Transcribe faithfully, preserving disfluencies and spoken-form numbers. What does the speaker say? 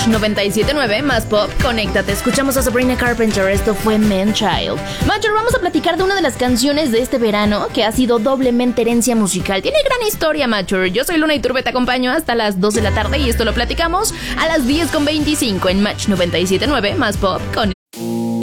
noventa y siete punto nueve, más pop, conéctate. Escuchamos a Sabrina Carpenter, esto fue Man Child. Macho, vamos a platicar de una de las canciones de este verano que ha sido doblemente herencia musical. Tiene gran historia, Macho. Yo soy Luna Iturbe, te acompaño hasta las dos de la tarde y esto lo platicamos a las diez con veinticinco en Match noventa y siete punto nueve, más pop, con